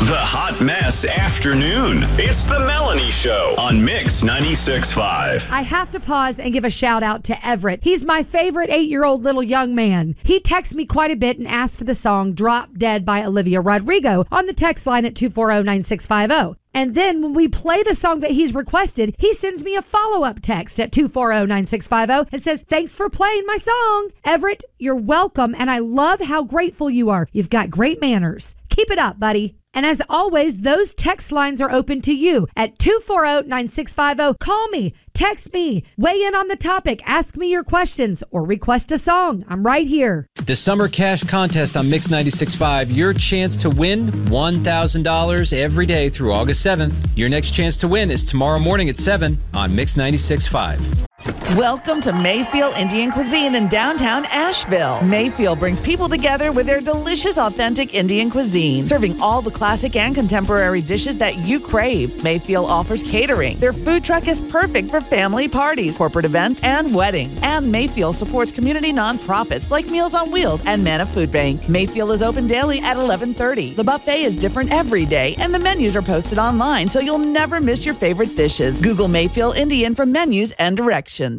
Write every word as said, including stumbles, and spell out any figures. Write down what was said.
The Hot Mess Afternoon. It's the Melanie Show on Mix ninety-six point five. I have to pause and give a shout out to Everett. He's my favorite eight-year-old little young man. He texts me quite a bit and asks for the song Drop Dead by Olivia Rodrigo on the text line at two four zero, nine six five zero. And then when we play the song that he's requested, he sends me a follow-up text at two four zero, nine six five zero and says, thanks for playing my song. Everett, you're welcome, and I love how grateful you are. You've got great manners. Keep it up, buddy. And as always, those text lines are open to you at two four zero, nine six five zero. Call me, text me, weigh in on the topic, ask me your questions, or request a song. I'm right here. The Summer Cash Contest on Mix ninety-six point five. Your chance to win one thousand dollars every day through August seventh. Your next chance to win is tomorrow morning at seven on Mix ninety-six point five. Welcome to Mayfield Indian Cuisine in downtown Asheville. Mayfield brings people together with their delicious, authentic Indian cuisine, serving all the classic and contemporary dishes that you crave. Mayfield offers catering. Their food truck is perfect for family parties, corporate events, and weddings. And Mayfield supports community nonprofits like Meals on Wheels and Mana Food Bank. Mayfield is open daily at eleven thirty. The buffet is different every day, and the menus are posted online, so you'll never miss your favorite dishes. Google Mayfield Indian for menus and directions.